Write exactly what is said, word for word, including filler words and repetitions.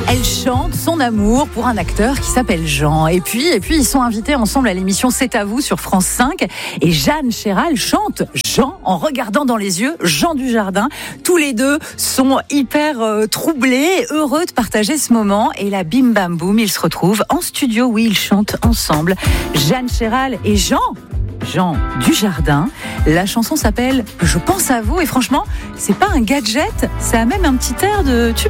Elle chante son amour pour un acteur qui s'appelle Jean. Et puis, et puis ils sont invités ensemble à l'émission C'est à vous sur France cinq. Et Jeanne Chéral chante Jean en regardant dans les yeux Jean Dujardin. Tous les deux sont hyper euh, troublés, heureux de partager ce moment. Et là, bim bam boum, ils se retrouvent en studio où ils chantent ensemble. Jeanne Chéral et Jean. Jean Dujardin. La chanson s'appelle Je pense à vous et franchement, c'est pas un gadget, ça a même un petit air de tube